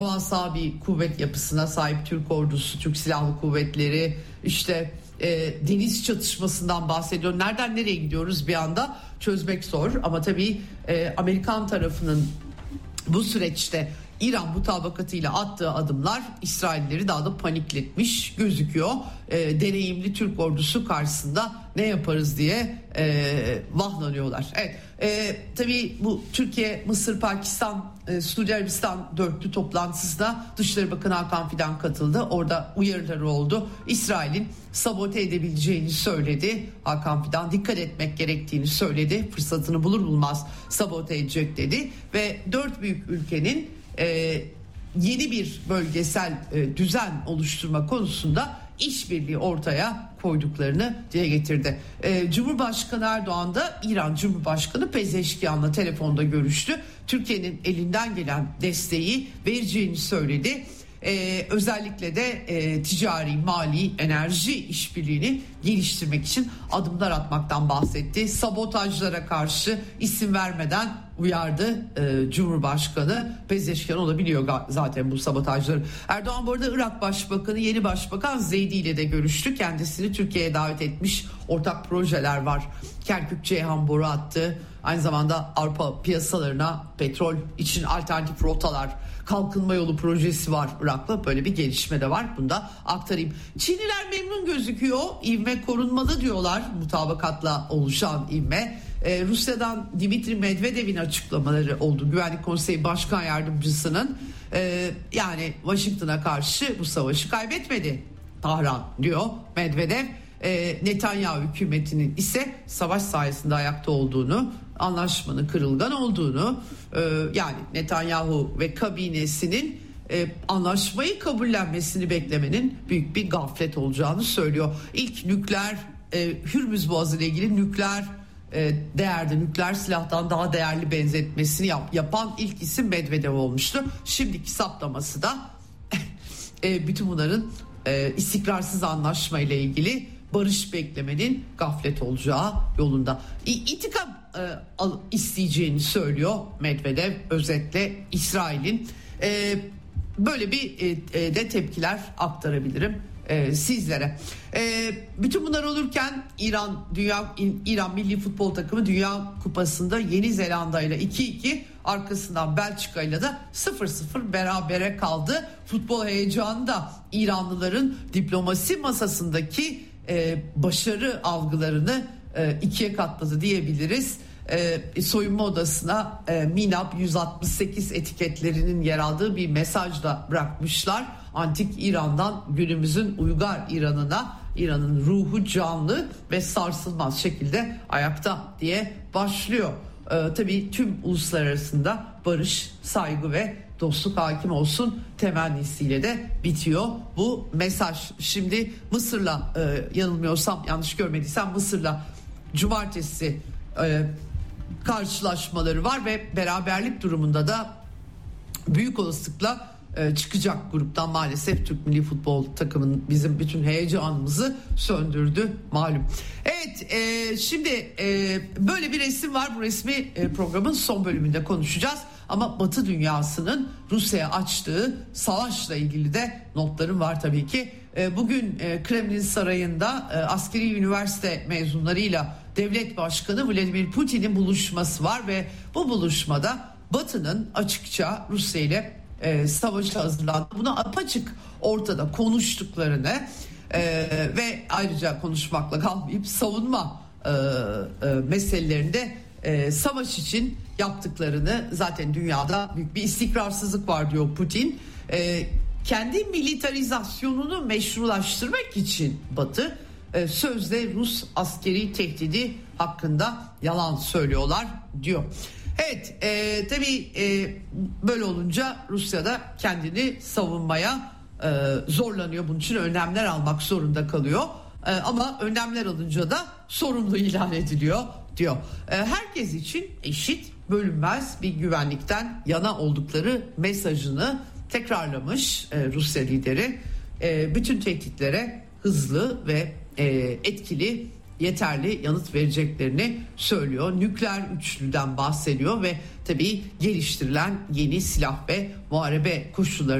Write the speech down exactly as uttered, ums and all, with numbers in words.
devasa bir kuvvet yapısına sahip Türk ordusu, Türk Silahlı Kuvvetleri, işte e, deniz çatışmasından bahsediyor. Nereden nereye gidiyoruz bir anda çözmek zor ama tabii e, Amerikan tarafının bu süreçte İran mutabakatıyla attığı adımlar İsraillileri daha da panikletmiş gözüküyor. E, deneyimli Türk ordusu karşısında ne yaparız diye e, vahlanıyorlar. Evet, e, tabii bu Türkiye, Mısır, Pakistan, e, Suudi Arabistan dörtlü toplantısına Dışişleri Bakanı Hakan Fidan katıldı. Orada uyarıları oldu. İsrail'in sabote edebileceğini söyledi. Hakan Fidan dikkat etmek gerektiğini söyledi. Fırsatını bulur bulmaz sabote edecek dedi ve dört büyük ülkenin e, yeni bir bölgesel e, düzen oluşturma konusunda işbirliği ortaya koyduklarını dile getirdi. Ee, Cumhurbaşkanı Erdoğan da İran Cumhurbaşkanı Pezeşkian'la telefonda görüştü. Türkiye'nin elinden gelen desteği vereceğini söyledi. Ee, özellikle de e, ticari, mali, enerji işbirliğini geliştirmek için adımlar atmaktan bahsetti. Sabotajlara karşı isim vermeden uyardı e, Cumhurbaşkanı Pezeşkian. O da biliyor zaten bu sabotajları. Erdoğan bu arada Irak Başbakanı, yeni Başbakan Zeydi ile de görüştü. Kendisini Türkiye'ye davet etmiş. Ortak projeler var. Kerkük Ceyhan boru hattı, aynı zamanda Avrupa piyasalarına petrol için alternatif rotalar, kalkınma yolu projesi var Irak'la. Böyle bir gelişme de var. Bunu da aktarayım. Çinliler memnun gözüküyor. İvme korunmalı diyorlar. Mutabakatla oluşan ivme. Ee, Rusya'dan Dimitri Medvedev'in açıklamaları oldu. Güvenlik Konseyi Başkan Yardımcısının e, yani Washington'a karşı bu savaşı kaybetmedi Tahran diyor Medvedev. E, Netanyahu hükümetinin ise savaş sayesinde ayakta olduğunu, anlaşmanın kırılgan olduğunu, e, yani Netanyahu ve kabinesinin e, anlaşmayı kabullenmesini beklemenin büyük bir gaflet olacağını söylüyor. İlk nükleer e, Hürmüz Boğazı ile ilgili nükleer e, değerde, nükleer silahtan daha değerli benzetmesini yap, yapan ilk isim Medvedev olmuştu. Şimdiki saptaması da e, bütün bunların e, istikrarsız anlaşma ile ilgili barış beklemenin gaflet olacağı yolunda. İntikam e, al, isteyeceğini söylüyor Medvedev, özetle İsrail'in. E, böyle bir e, de tepkiler aktarabilirim e, sizlere. E, bütün bunlar olurken İran Dünya İran Milli Futbol Takımı Dünya Kupası'nda Yeni Zelanda ile iki iki, arkasından Belçika ile de sıfır sıfır berabere kaldı. Futbol heyecanı da İranlıların diplomasi masasındaki e, başarı algılarını e, ikiye katladı diyebiliriz. E, soyunma odasına e, Minab yüz altmış sekiz etiketlerinin yer aldığı bir mesaj da bırakmışlar. Antik İran'dan günümüzün uygar İran'ına, İran'ın ruhu canlı ve sarsılmaz şekilde ayakta diye başlıyor. E, tabii tüm uluslar arasında barış, saygı ve dostluk hakim olsun temennisiyle de bitiyor bu mesaj. Şimdi Mısır'la e, yanılmıyorsam, yanlış görmediysem Mısır'la cumartesi e, karşılaşmaları var ve beraberlik durumunda da büyük olasılıkla e, çıkacak gruptan. Maalesef Türk Milli Futbol takımının bizim bütün heyecanımızı söndürdü malum. Evet, e, şimdi e, böyle bir resim var. Bu resmi e, programın son bölümünde konuşacağız. Ama Batı dünyasının Rusya'ya açtığı savaşla ilgili de notlarım var tabii ki. E, bugün e, Kremlin Sarayı'nda e, askeri üniversite mezunlarıyla devlet başkanı Vladimir Putin'in buluşması var ve bu buluşmada Batı'nın açıkça Rusya ile e, savaşa hazırlandı. Bunu apaçık ortada konuştuklarını e, ve ayrıca konuşmakla kalmayıp savunma e, e, meselelerinde e, savaş için yaptıklarını, zaten dünyada büyük bir istikrarsızlık var diyor Putin. E, kendi militarizasyonunu meşrulaştırmak için Batı e, sözde Rus askeri tehdidi hakkında yalan söylüyorlar diyor. Evet, e, tabii e, böyle olunca Rusya'da kendini savunmaya e, zorlanıyor. Bunun için önlemler almak zorunda kalıyor. E, ama önlemler alınca da sorumlu ilan ediliyor diyor. E, herkes için eşit, bölünmez bir güvenlikten yana oldukları mesajını tekrarlamış e, Rusya lideri. E, bütün tehditlere hızlı ve e, etkili, yeterli yanıt vereceklerini söylüyor. Nükleer üçlüden bahsediyor ve tabii geliştirilen yeni silah ve muharebe koşulları